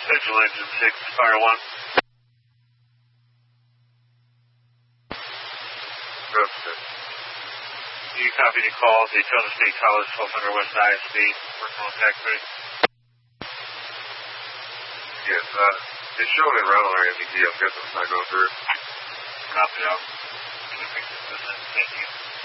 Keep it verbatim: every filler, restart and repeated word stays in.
Central Engine six, Fire one. Good. You copy the call, Daytona State College, twelve hundred West I S B, working on tax rate. Yes, uh, it's showing in rental area M D T. I'm guessing it's not going through. Copy out. Thank you.